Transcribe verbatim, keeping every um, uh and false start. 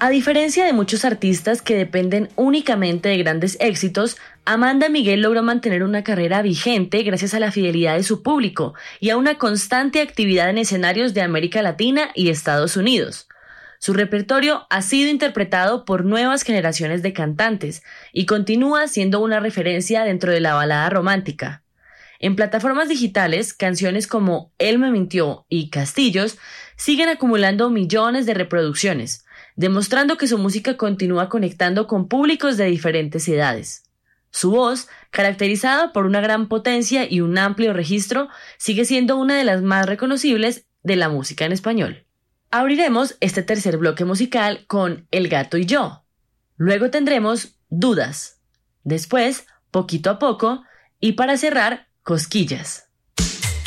A diferencia de muchos artistas que dependen únicamente de grandes éxitos, Amanda Miguel logró mantener una carrera vigente gracias a la fidelidad de su público y a una constante actividad en escenarios de América Latina y Estados Unidos. Su repertorio ha sido interpretado por nuevas generaciones de cantantes y continúa siendo una referencia dentro de la balada romántica. En plataformas digitales, canciones como Él me mintió y Castillos siguen acumulando millones de reproducciones, demostrando que su música continúa conectando con públicos de diferentes edades. Su voz, caracterizada por una gran potencia y un amplio registro, sigue siendo una de las más reconocibles de la música en español. Abriremos este tercer bloque musical con El gato y yo. Luego tendremos Dudas. Después, Poquito a poco. Y para cerrar, Cosquillas.